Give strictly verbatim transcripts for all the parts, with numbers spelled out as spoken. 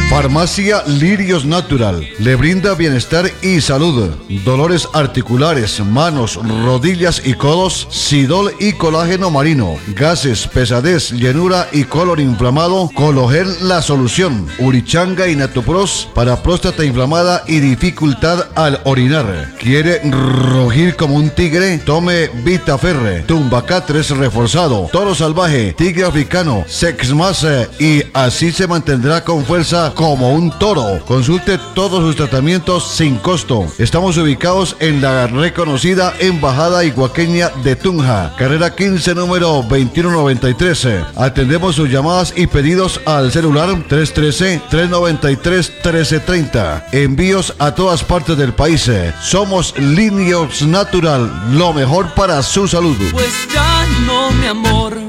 Farmacia Lirios Natural le brinda bienestar y salud. Dolores articulares, manos, rodillas y codos, Sidol y colágeno marino, gases, pesadez, llenura y colon inflamado, Cologel la solución. Urichanga y Natopros para próstata inflamada y dificultad al orinar. ¿Quiere rugir como un tigre? Tome Vitaferre, Tumbacatres reforzado, Toro salvaje, tigre africano, Sexmas y así se mantendrá con fuerza como un toro. Consulte todos sus tratamientos sin costo. Estamos ubicados en la reconocida Embajada Iguaqueña de Tunja, carrera quince, número veintiuno noventa y tres. Atendemos sus llamadas y pedidos al celular tres uno tres, tres nueve tres, uno tres tres cero. Envíos a todas partes del país. Somos Lirios Natural, lo mejor para su salud. Pues ya no, mi amor.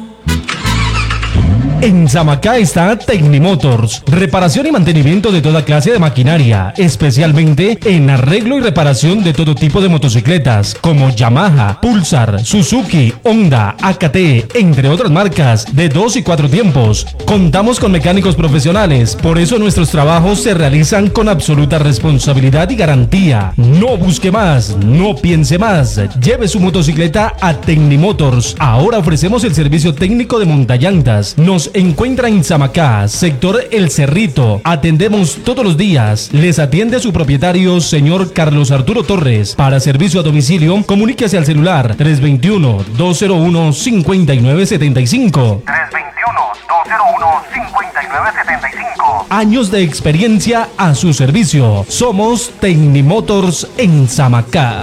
En Samacá está Tecnimotors, reparación y mantenimiento de toda clase de maquinaria, especialmente en arreglo y reparación de todo tipo de motocicletas, como Yamaha, Pulsar, Suzuki, Honda, A K T, entre otras marcas, de dos y cuatro tiempos. Contamos con mecánicos profesionales, por eso nuestros trabajos se realizan con absoluta responsabilidad y garantía. No busque más, no piense más, lleve su motocicleta a Tecnimotors. Ahora ofrecemos el servicio técnico de montallantas. Nos encuentra en Samacá, sector El Cerrito. Atendemos todos los días. Les atiende su propietario, señor Carlos Arturo Torres. Para servicio a domicilio, comuníquese al celular tres dos uno, dos cero uno, cinco nueve siete cinco. tres dos uno, dos cero uno, cinco nueve siete cinco. Años de experiencia a su servicio. Somos Tecnimotors en Samacá.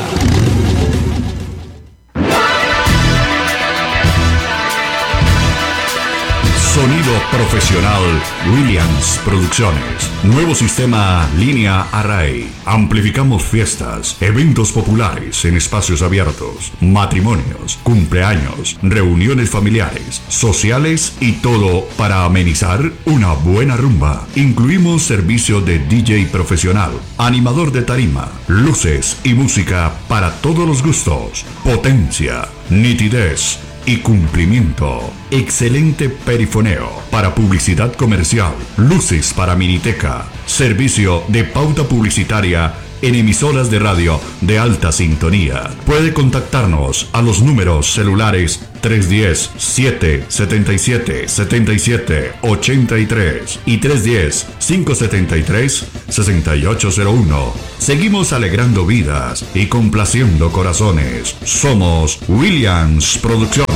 Sonido profesional Williams Producciones. Nuevo sistema Línea Array. Amplificamos fiestas, eventos populares en espacios abiertos, matrimonios, cumpleaños, reuniones familiares, sociales y todo para amenizar una buena rumba. Incluimos servicio de D J profesional, animador de tarima, luces y música para todos los gustos. Potencia, nitidez y cumplimiento. Excelente perifoneo para publicidad comercial, luces para miniteca, servicio de pauta publicitaria en emisoras de radio de alta sintonía. Puede contactarnos a los números celulares tres uno cero, siete siete siete, siete siete ocho tres y tres uno cero, cinco siete tres, seis ocho cero uno. Seguimos alegrando vidas y complaciendo corazones. Somos Williams Producciones.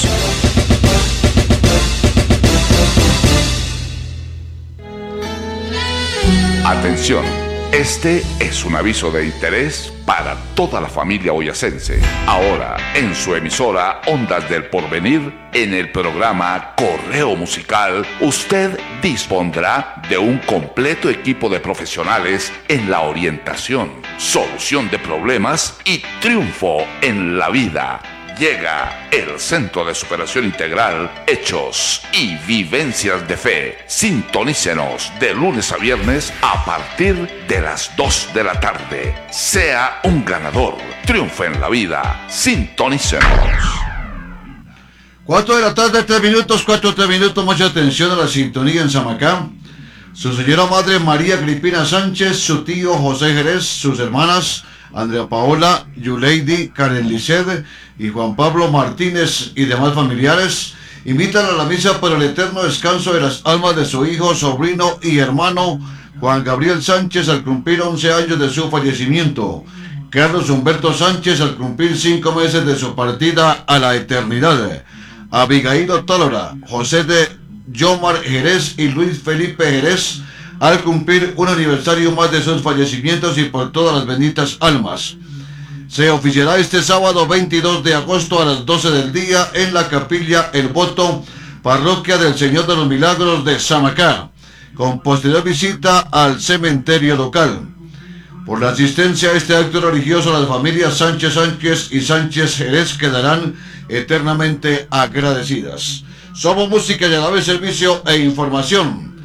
Atención, este es un aviso de interés para toda la familia boyacense. Ahora, en su emisora Ondas del Porvenir, en el programa Correo Musical, usted dispondrá de un completo equipo de profesionales en la orientación, solución de problemas y triunfo en la vida. Llega el Centro de Superación Integral, Hechos y Vivencias de Fe. Sintonícenos de lunes a viernes a partir de las dos de la tarde. Sea un ganador, triunfe en la vida. Sintonícenos. cuatro de la tarde, tres minutos, cuatro, tres minutos. Mucha atención a la sintonía en Samacá. Su señora madre María Agripina Sánchez, su tío José Jerez, sus hermanas Andrea Paola, Yuleidi, Karen Lisset y Juan Pablo Martínez y demás familiares invitan a la misa por el eterno descanso de las almas de su hijo, sobrino y hermano Juan Gabriel Sánchez al cumplir once años de su fallecimiento, Carlos Humberto Sánchez al cumplir cinco meses de su partida a la eternidad, Abigail Otálora, José de Yomar Jerez y Luis Felipe Jerez al cumplir un aniversario más de sus fallecimientos y por todas las benditas almas. Se oficiará este sábado veintidós de agosto a las doce del día en la capilla El Voto, parroquia del Señor de los Milagros de Samacá, con posterior visita al cementerio local. Por la asistencia a este acto religioso, las familias Sánchez Sánchez y Sánchez Jerez quedarán eternamente agradecidas. Somos música y a la vez servicio e información.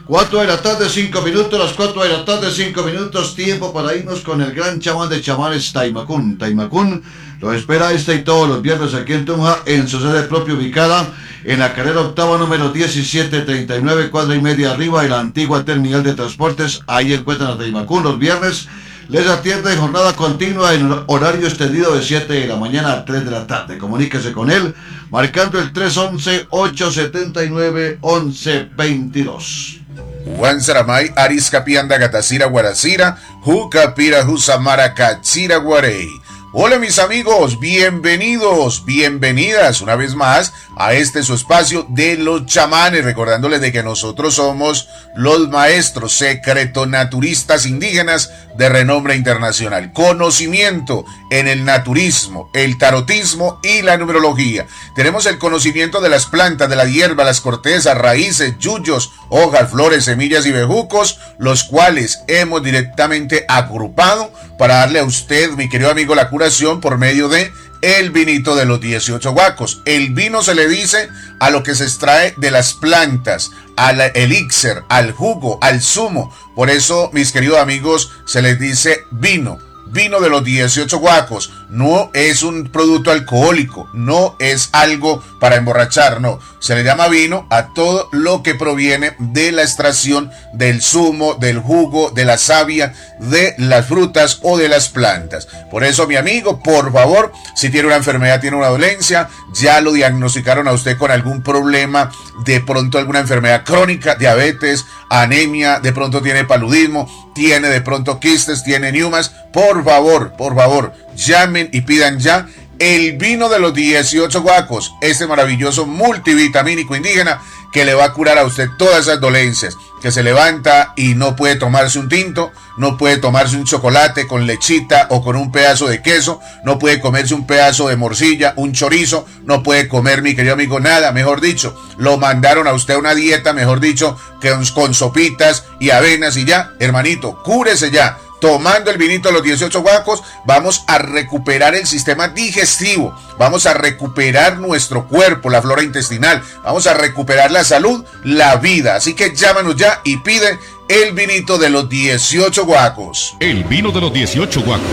cuatro de la tarde, cinco minutos, las cuatro de la tarde, cinco minutos, tiempo para irnos con el gran chamán de chamanes Taimacún. Taimacún lo espera este y todos los viernes aquí en Tunja, en su sede propia ubicada en la carrera octava número diecisiete treinta y nueve, cuadra y media arriba de la antigua terminal de transportes. Ahí encuentran a Taimacún los viernes. Les atiende en jornada continua en horario extendido de siete de la mañana a tres de la tarde. Comuníquese con él marcando el tres once, ocho setenta y nueve, once veintidós. Juan Saramay, Arisca Pianda Gatacira Guaracira, Jucapira Jusamara Cachira Guarey. Hola mis amigos, bienvenidos, bienvenidas una vez más a este su espacio de los chamanes, recordándoles de que nosotros somos los maestros secretonaturistas indígenas de renombre internacional. Conocimiento en el naturismo, el tarotismo y la numerología. Tenemos el conocimiento de las plantas, de la hierba, las cortezas, raíces, yuyos, hojas, flores, semillas y bejucos, los cuales hemos directamente agrupado para darle a usted, mi querido amigo, la curación por medio de el vinito de los dieciocho huacos. El vino se le dice a lo que se extrae de las plantas, al elixir, al jugo, al zumo. Por eso, mis queridos amigos, se les dice vino. Vino de los dieciocho huacos. No es un producto alcohólico, no es algo para emborrachar, no. Se le llama vino a todo lo que proviene de la extracción del zumo, del jugo, de la savia, de las frutas o de las plantas. Por eso, mi amigo, por favor, si tiene una enfermedad, tiene una dolencia, ya lo diagnosticaron a usted con algún problema, de pronto alguna enfermedad crónica, diabetes, anemia, de pronto tiene paludismo, tiene de pronto quistes, tiene neumas, por favor, por favor, llamen y pidan ya el vino de los dieciocho huacos, este maravilloso multivitamínico indígena que le va a curar a usted todas esas dolencias, que se levanta y no puede tomarse un tinto, no puede tomarse un chocolate con lechita o con un pedazo de queso, no puede comerse un pedazo de morcilla, un chorizo, no puede comer, mi querido amigo, nada, mejor dicho, lo mandaron a usted a una dieta, mejor dicho, que con sopitas y avenas y ya, hermanito, cúrese ya. Tomando el vinito de los dieciocho huacos, vamos a recuperar el sistema digestivo, vamos a recuperar nuestro cuerpo, la flora intestinal, vamos a recuperar la salud, la vida. Así que llámanos ya y pide el vinito de los dieciocho huacos. El vino de los dieciocho huacos.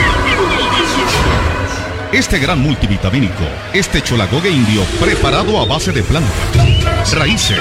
Este gran multivitamínico, este cholagogue indio preparado a base de plantas, raíces,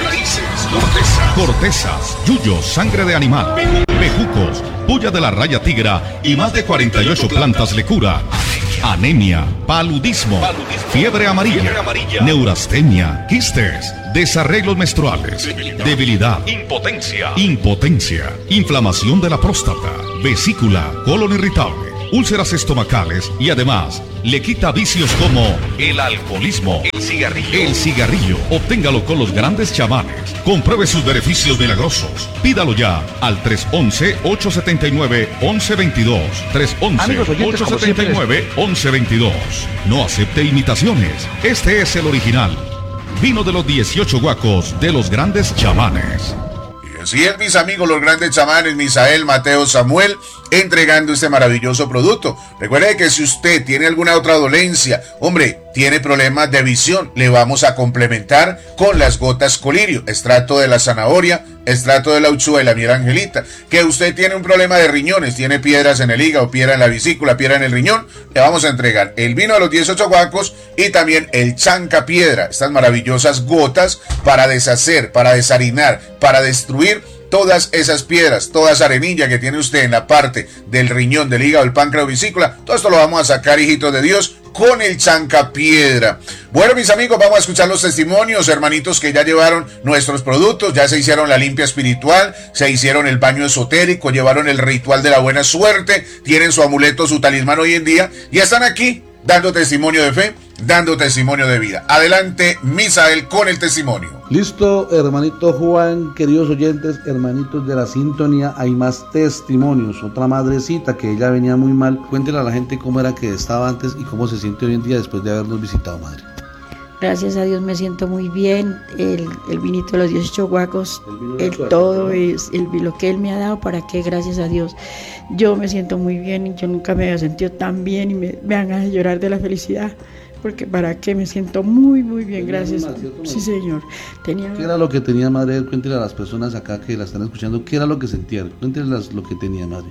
cortezas, yuyos, sangre de animal, bejucos, puya de la raya tigra y más de cuarenta y ocho plantas le cura anemia, paludismo, fiebre amarilla, neurastenia, quistes, desarreglos menstruales, debilidad, impotencia, impotencia, inflamación de la próstata, vesícula, colon irritable, úlceras estomacales y además le quita vicios como el alcoholismo, el cigarrillo. El cigarrillo, obténgalo con los grandes chamanes. Compruebe sus beneficios milagrosos. Pídalo ya al tres once, ocho setenta y nueve, once veintidós. tres once, ocho setenta y nueve, once veintidós. No acepte imitaciones. Este es el original. Vino de los dieciocho huacos de los grandes chamanes. Así es, mis amigos, los grandes chamanes, Misael, Mateo, Samuel, entregando este maravilloso producto. Recuerde que si usted tiene alguna otra dolencia, hombre, tiene problemas de visión, le vamos a complementar con las gotas colirio, extracto de la zanahoria, extracto de la uchúa y la miel angelita. Que usted tiene un problema de riñones, tiene piedras en el hígado, piedra en la vesícula, piedra en el riñón, le vamos a entregar el vino de los dieciocho huacos y también el chanca piedra, estas maravillosas gotas para deshacer, para desharinar, para destruir todas esas piedras, toda esa arenilla que tiene usted en la parte del riñón, del hígado, del páncreas, vesícula. Todo esto lo vamos a sacar, hijitos de Dios, con el chanca piedra. Bueno, mis amigos, vamos a escuchar los testimonios, hermanitos que ya llevaron nuestros productos, ya se hicieron la limpia espiritual, se hicieron el baño esotérico, llevaron el ritual de la buena suerte, tienen su amuleto, su talismán hoy en día y están aquí dando testimonio de fe, dando testimonio de vida. Adelante, Misael, con el testimonio. Listo, hermanito Juan, queridos oyentes, hermanitos de la sintonía, hay más testimonios. Otra madrecita que ella venía muy mal. Cuéntenle a la gente cómo era que estaba antes y cómo se siente hoy en día después de habernos visitado, madre. Gracias a Dios me siento muy bien. El, el vinito de los dieciocho huacos, el, el todo es el lo que Él me ha dado, para que gracias a Dios yo me siento muy bien. Yo nunca me había sentido tan bien y me, me dan ganas de llorar de la felicidad. porque para qué, me siento muy, muy bien, gracias. Sí, señor. Tenía... ¿Qué era lo que tenía, madre? Cuéntele a las personas acá que la están escuchando, ¿qué era lo que sentía? Cuéntele las, lo que tenía, madre.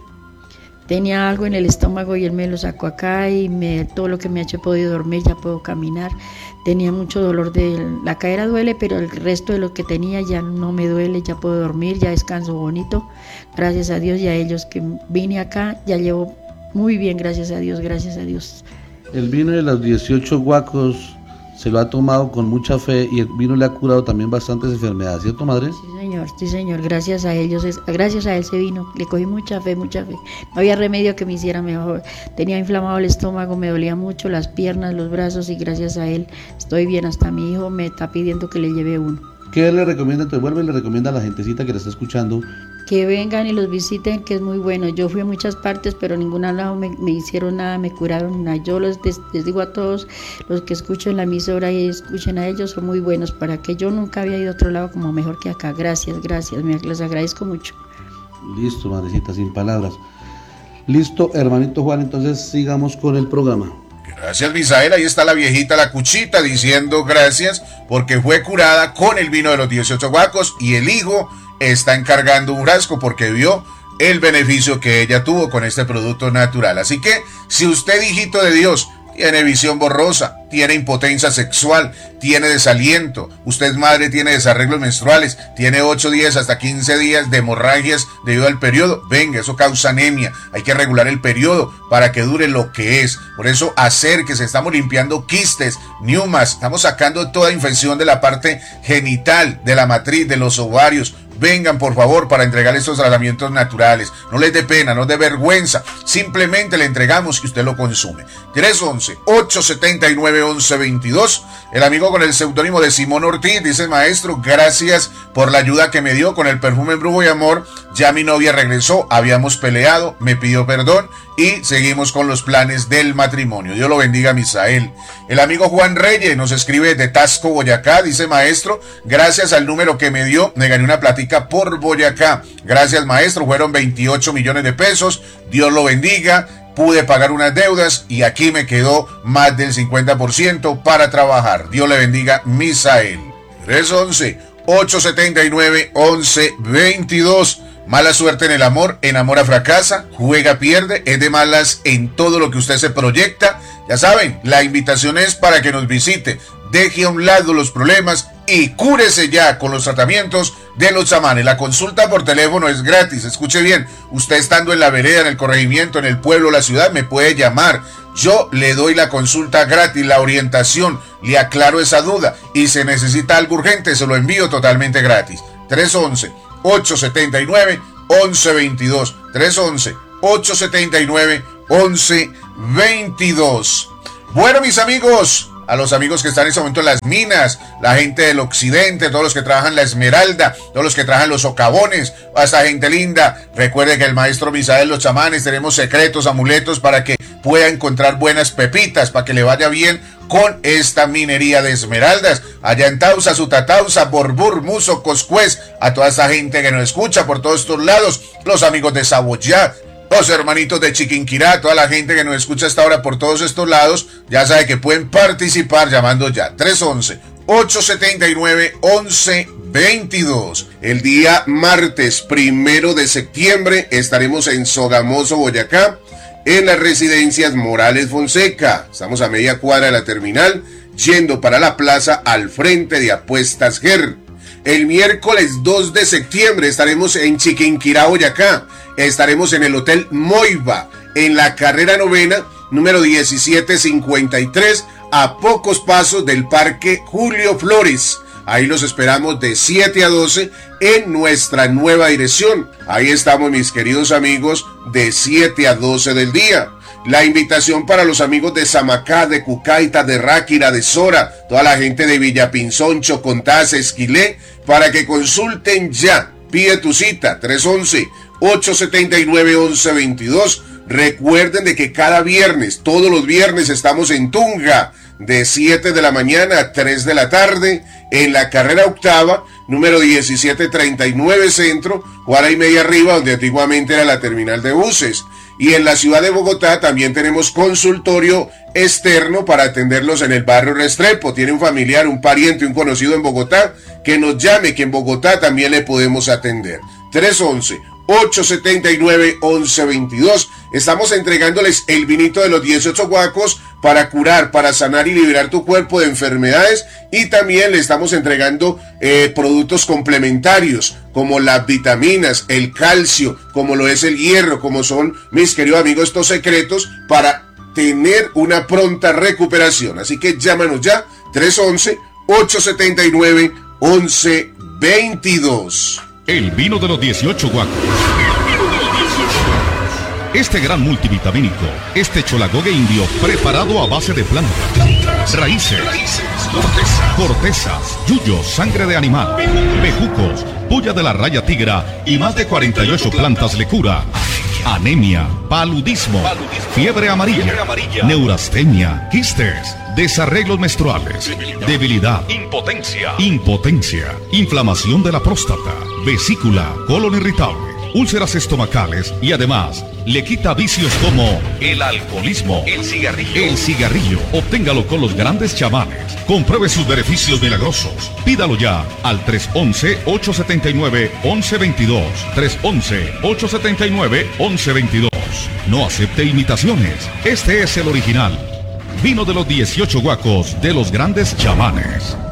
Tenía algo en el estómago y él me lo sacó acá y me, todo lo que me ha hecho he podido dormir, ya puedo caminar. Tenía mucho dolor de la cadera, duele, pero el resto de lo que tenía ya no me duele, ya puedo dormir, ya descanso bonito. Gracias a Dios y a ellos que vine acá, ya llevo muy bien, gracias a Dios, gracias a Dios. El vino de los dieciocho guacos se lo ha tomado con mucha fe y el vino le ha curado también bastantes enfermedades, ¿cierto, madre? Sí, señor, sí, señor, gracias a ellos, gracias a él se vino, le cogí mucha fe, mucha fe. No había remedio que me hiciera mejor, tenía inflamado el estómago, me dolía mucho las piernas, los brazos y gracias a él estoy bien, hasta mi hijo me está pidiendo que le lleve uno. ¿Qué le recomienda? Entonces vuelve y le recomienda a la gentecita que le está escuchando. Que vengan y los visiten, que es muy bueno. Yo fui a muchas partes, pero ninguna lado me, me hicieron nada, me curaron nada. Yo les, les digo a todos los que escuchen la emisora y escuchen a ellos, son muy buenos, para que yo nunca había ido a otro lado como mejor que acá. Gracias, gracias, me les agradezco mucho. Listo, madrecita, sin palabras. Listo, hermanito Juan, entonces sigamos con el programa. Gracias, Misael. Ahí está la viejita, la cuchita, diciendo gracias porque fue curada con el vino de los dieciocho guacos y el hijo está encargando un frasco porque vio el beneficio que ella tuvo con este producto natural. Así que, si usted, hijito de Dios, tiene visión borrosa, tiene impotencia sexual, tiene desaliento, usted es madre, tiene desarreglos menstruales, tiene ocho días hasta quince días de hemorragias debido al periodo, venga, eso causa anemia, hay que regular el periodo para que dure lo que es. Por eso acérquese, estamos limpiando quistes, neumas, estamos sacando toda infección de la parte genital, de la matriz, de los ovarios. Vengan por favor para entregar estos tratamientos naturales. No les dé pena, no les dé vergüenza. Simplemente le entregamos y usted lo consume. tres once, ocho setenta y nueve, once veintidós. El amigo con el seudónimo de Simón Ortiz dice: maestro, gracias por la ayuda que me dio con el perfume Brujo y Amor. Ya mi novia regresó, habíamos peleado, me pidió perdón y seguimos con los planes del matrimonio. Dios lo bendiga, Misael. El amigo Juan Reyes nos escribe de Tasco, Boyacá. Dice: maestro, gracias al número que me dio, me gané una platica por Boyacá. Gracias, maestro, fueron veintiocho millones de pesos. Dios lo bendiga. Pude pagar unas deudas y aquí me quedó más del cincuenta por ciento para trabajar. Dios le bendiga, Misael. tres once, ocho setenta y nueve, once veintidós. Mala suerte en el amor, enamora, fracasa, juega, pierde, es de malas en todo lo que usted se proyecta. Ya saben, la invitación es para que nos visite, deje a un lado los problemas y cúrese ya con los tratamientos de los chamanes. La consulta por teléfono es gratis, escuche bien, usted estando en la vereda, en el corregimiento, en el pueblo, la ciudad, me puede llamar. Yo le doy la consulta gratis, la orientación, le aclaro esa duda y si necesita algo urgente se lo envío totalmente gratis. tres once, ocho setenta y nueve, once veintidós. tres once, ocho setenta y nueve, once veintidós. Bueno, mis amigos, a los amigos que están en este momento en las minas, la gente del occidente, todos los que trabajan la esmeralda, todos los que trabajan los socavones, a esta gente linda, recuerde que el maestro Misael, los chamanes, tenemos secretos, amuletos para que pueda encontrar buenas pepitas, para que le vaya bien con esta minería de esmeraldas. Allá en Tausa, Sutatausa, Borbur, Muso, Coscuez, a toda esta gente que nos escucha por todos estos lados, los amigos de Saboyá, los hermanitos de Chiquinquirá, toda la gente que nos escucha hasta ahora por todos estos lados, ya sabe que pueden participar llamando ya. tres once, ocho setenta y nueve, once veintidós. El día martes primero de septiembre estaremos en Sogamoso, Boyacá, en las residencias Morales Fonseca. Estamos a media cuadra de la terminal, yendo para la plaza al frente de Apuestas G E R. El miércoles dos de septiembre estaremos en Chiquinquirá, Boyacá. Estaremos en el Hotel Moiva, en la carrera novena, número diecisiete cincuenta y tres, a pocos pasos del Parque Julio Flores. Ahí los esperamos de siete a doce en nuestra nueva dirección. Ahí estamos, mis queridos amigos, de siete a doce del día. La invitación para los amigos de Samacá, de Cucaita, de Ráquira, de Sora, toda la gente de Villapinzón, Chocontás, Esquilé, para que consulten ya. Pide tu cita, tres once, ocho setenta y nueve, once veintidós. Recuerden de que cada viernes, todos los viernes estamos en Tunja, de siete de la mañana a tres de la tarde, en la carrera octava, número diecisiete treinta y nueve Centro, cuadra y media arriba, donde antiguamente era la terminal de buses. Y en la ciudad de Bogotá también tenemos consultorio externo para atenderlos en el barrio Restrepo. Tiene un familiar, un pariente, un conocido en Bogotá, que nos llame, que en Bogotá también le podemos atender. tres once, ocho setenta y nueve, once veintidós. Estamos entregándoles el vinito de los dieciocho guacos para curar, para sanar y liberar tu cuerpo de enfermedades, y también le estamos entregando eh, productos complementarios como las vitaminas, el calcio, como lo es el hierro, como son, mis queridos amigos, estos secretos para tener una pronta recuperación. Así que llámanos ya, tres once, ocho setenta y nueve, once veintidós. El vino de los dieciocho guacos. Este gran multivitamínico, este cholagogue indio preparado a base de plantas, raíces, cortezas, yuyos, sangre de animal, bejucos, puya de la raya tigra y más de cuarenta y ocho plantas le cura. Anemia, paludismo, fiebre amarilla, neurastenia, quistes, desarreglos menstruales, debilidad, impotencia, impotencia, inflamación de la próstata, vesícula, colon irritable, úlceras estomacales, y además le quita vicios como el alcoholismo, el cigarrillo. El cigarrillo, obténgalo con los grandes chamanes. Compruebe sus beneficios milagrosos. Pídalo ya al tres once, ocho setenta y nueve, once veintidós. tres once, ocho setenta y nueve, once veintidós. No acepte imitaciones. Este es el original. Vino de los dieciocho guacos de los grandes chamanes.